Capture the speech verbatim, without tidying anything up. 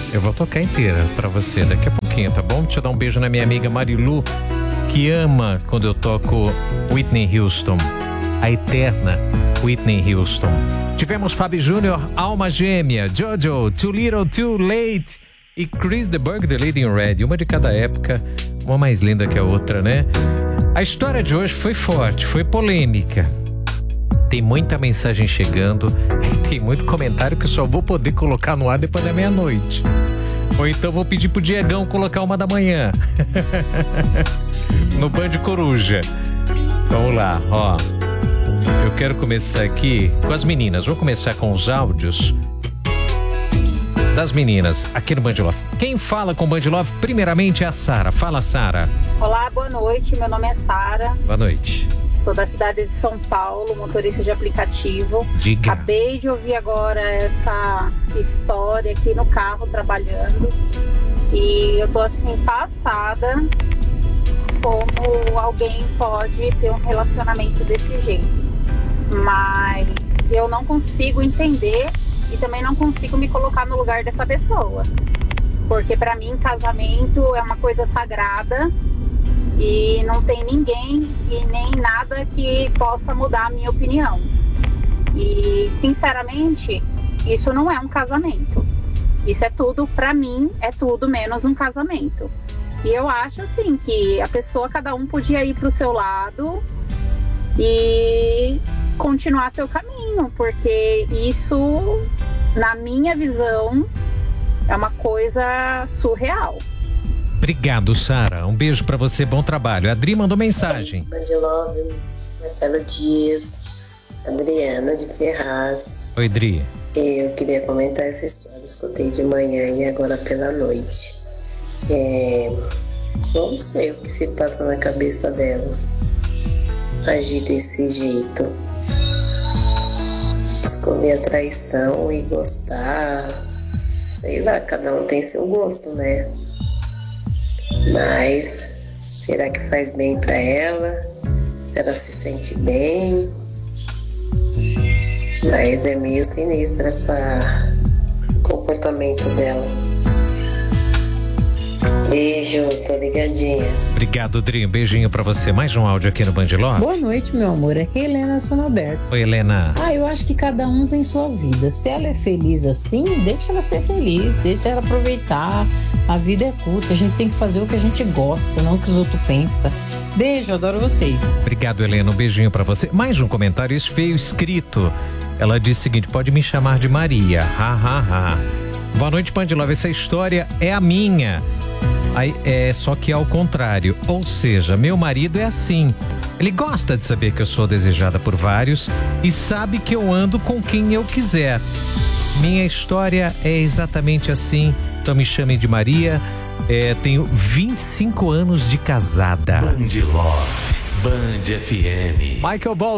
Eu vou tocar inteira pra você daqui a pouquinho, tá bom? Deixa eu dar um beijo na minha amiga Marilu, que ama quando eu toco Whitney Houston, a eterna Whitney Houston. Tivemos Fábio Júnior, Alma Gêmea, Jojo, Too Little, Too Late e Chris de Burgh, The Lady in Red. Uma de cada época, uma mais linda que a outra, né? A história de hoje foi forte, foi polêmica. Tem muita mensagem chegando, tem muito comentário que eu só vou poder colocar no ar depois da meia-noite. Ou então vou pedir pro Diegão colocar uma da manhã. No Band Coruja. Vamos lá, ó. Eu quero começar aqui com as meninas. Vou começar com os áudios das meninas aqui no Band Love. Quem fala com o Band Love primeiramente é a Sara. Fala, Sara. Olá, boa noite. Meu nome é Sara. Boa noite. Sou da cidade de São Paulo, motorista de aplicativo. Diga. Acabei de ouvir agora essa história aqui no carro, trabalhando. E eu tô assim, passada como alguém pode ter um relacionamento desse jeito. Mas eu não consigo entender e também não consigo me colocar no lugar dessa pessoa. Porque pra mim, casamento é uma coisa sagrada. E não tem ninguém e nem nada que possa mudar a minha opinião. E, sinceramente, isso não é um casamento. Isso é tudo, pra mim, é tudo menos um casamento. E eu acho, assim, que a pessoa, cada um podia ir pro seu lado e continuar seu caminho. Porque isso, na minha visão, é uma coisa surreal. Obrigado, Sara. Um beijo pra você, bom trabalho. A Adri mandou mensagem. Band Love, Marcelo Dias, Adriana de Ferraz. Oi, Adri. Eu queria comentar essa história, escutei de manhã e agora pela noite. É, não sei o que se passa na cabeça dela. Agir desse jeito. Escolher a traição e gostar. Sei lá, cada um tem seu gosto, né? Mas será que faz bem pra ela? Ela se sente bem? Mas é meio sinistro esse comportamento dela. Beijo, tô ligadinha. Obrigado, Dri. Um beijinho pra você. Mais um áudio aqui no Band Love. Boa noite, meu amor. Aqui é Helena Sonoberto. Oi, Helena. Ah, eu acho que cada um tem sua vida. Se ela é feliz assim, deixa ela ser feliz. Deixa ela aproveitar. A vida é curta. A gente tem que fazer o que a gente gosta, não o que os outros pensam. Beijo, adoro vocês. Obrigado, Helena. Um beijinho pra você. Mais um comentário, esse feio escrito. Ela disse o seguinte: pode me chamar de Maria. Ha, ha, ha. Boa noite, Band Love. Essa história é a minha. Aí, é só que ao contrário, ou seja, meu marido é assim. Ele gosta de saber que eu sou desejada por vários e sabe que eu ando com quem eu quiser. Minha história é exatamente assim. Então me chamem de Maria. É, tenho vinte e cinco anos de casada. Band Love, Band F M. Michael Ball.